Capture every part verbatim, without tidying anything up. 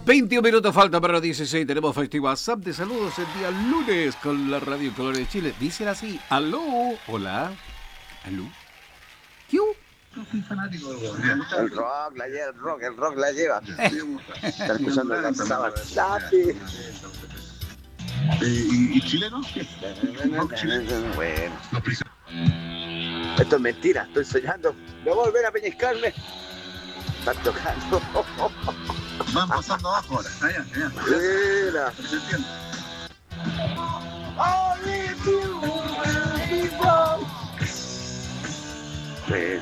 veintiún minutos falta para las dieciséis. Tenemos Festival WhatsApp de saludos el día lunes con la Radio Colores de Chile. Dicen así: aló, hola, aló, ¿qué? Soy fanático del rock. El rock la lleva, el rock, el rock la lleva. Están escuchando la sábana. ¿Y chileno? Bueno. Esto es mentira, estoy soñando. Me voy a volver a peñiscarme. Están tocando. Van pasando abajo ahora. Allá, allá. Mira. Sí.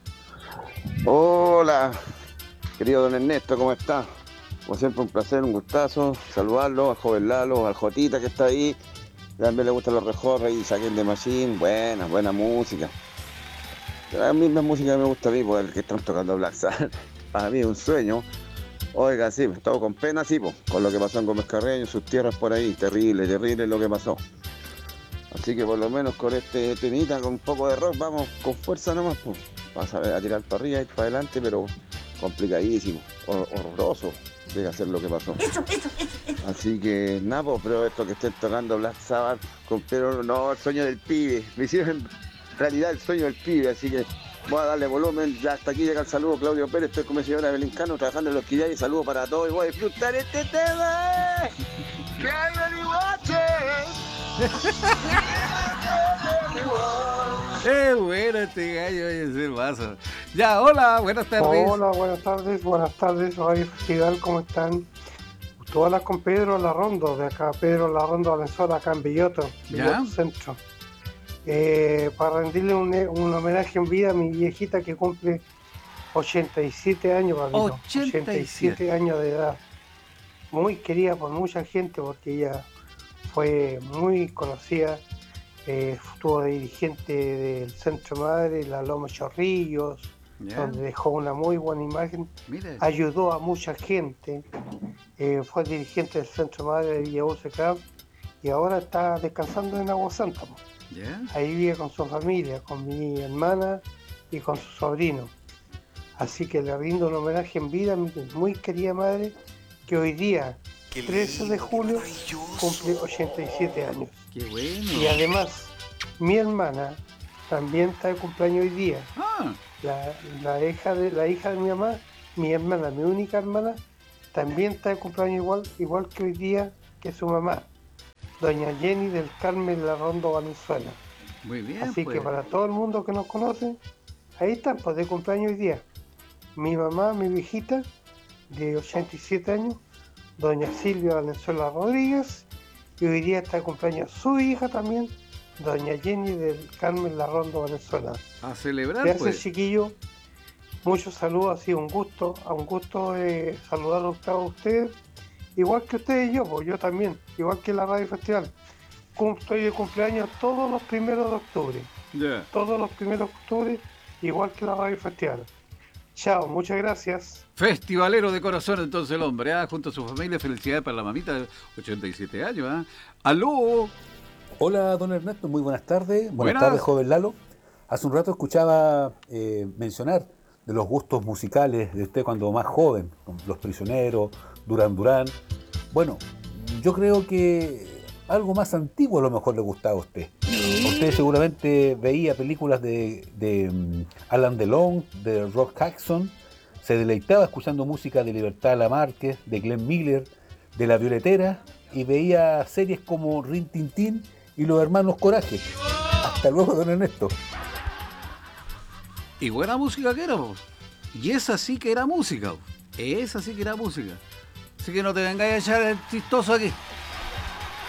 Hola, querido don Ernesto, ¿cómo está? Como siempre, un placer, un gustazo saludarlo, al joven Lalo, al Jotita que está ahí. También le gustan los Rejorres y Saquen de Machine, buena, buena música. La misma música que me gusta a mí, porque el que están tocando Black Sabbath, para mí es un sueño. Oiga, sí, estaba con pena, sí, pues, con lo que pasó en Gómez Carreño, sus tierras por ahí, terrible, terrible lo que pasó. Así que por lo menos con este temita, con un poco de rock, vamos con fuerza nomás, pues. Vas a, ver, a tirar para arriba y para adelante, pero complicadísimo, hor- horroroso de hacer lo que pasó. Eso, eso, eso, eso. Así que nada, pues, pero esto que estén tocando Black Sabbath, con, pero no, el sueño del pibe, me hicieron realidad el sueño del pibe, así que voy a darle volumen. Ya hasta aquí llega el saludo, Claudio Pérez, estoy con mi señora Belincano trabajando en los Quillay, saludo para todos y voy a disfrutar este tema. ¡Que hay ¡Eh, bueno este gallo! Oye, ese vaso. Ya, hola, buenas tardes. Hola, buenas tardes, buenas tardes, Radio Festival, ¿cómo están? Tú hablas con Pedro Larrondo, de acá, Pedro Larrondo Valenzuela, acá en Villoto, Villoto Centro. Eh, para rendirle un, un homenaje en vida a mi viejita que cumple ochenta y siete años, papito, ochenta y siete años de edad. Muy querida por mucha gente porque ella fue muy conocida. Eh, estuvo de dirigente del Centro Madre, la Loma Chorrillos, yeah. donde dejó una muy buena imagen. Mira. Ayudó a mucha gente, eh, fue dirigente del Centro Madre de Villa Ucecab y ahora está descansando en Agua Santa. Yeah. Ahí vive con su familia, con mi hermana y con su sobrino. Así que le rindo un homenaje en vida a mi muy querida madre, que hoy día, trece de julio, cumple ochenta y siete años. ¡Qué bueno! Y además, mi hermana también está de cumpleaños hoy día. Ah. La, la, hija de, la hija de mi mamá, mi hermana, mi única hermana, también está de cumpleaños igual, igual que hoy día que su mamá, doña Jenny del Carmen Larrondo Valenzuela. Muy bien. Así pues. que para todo el mundo que nos conoce, ahí están, pues de cumpleaños hoy día. Mi mamá, mi viejita, de ochenta y siete años, doña Silvia Valenzuela Rodríguez, y hoy día está de cumpleaños su hija también, doña Jenny del Carmen Larrondo Valenzuela. A celebrar, Gracias, pues. chiquillo. Muchos saludos, ha sido un gusto, a un gusto eh, saludar a todos ustedes, igual que ustedes y yo, pues yo también, igual que la Radio Festival. Estoy de cumpleaños todos los primeros de octubre. Yeah. Todos los primeros de octubre, igual que la Radio Festival. Chao, muchas gracias. Festivalero de corazón entonces el hombre, ¿eh? Junto a su familia, felicidades para la mamita de ochenta y siete años. ¿eh? ¡Aló! Hola, don Ernesto, muy buenas tardes. Buenas, buenas. tardes, joven Lalo. Hace un rato escuchaba eh, mencionar de los gustos musicales de usted cuando más joven, Los Prisioneros, Durán Durán. Bueno, yo creo que algo más antiguo a lo mejor le gustaba a usted. Usted seguramente veía películas de, de um, Alan Delon, de Rock Hudson, se deleitaba escuchando música de Libertad Lamarque, de Glenn Miller, de La Violetera, y veía series como Rin Tin Tin y Los Hermanos Coraje. Hasta luego, don Ernesto. Y buena música que era, vos. Y esa sí que era música, vos. Esa sí que era música. Así que no te vengáis a echar el chistoso aquí.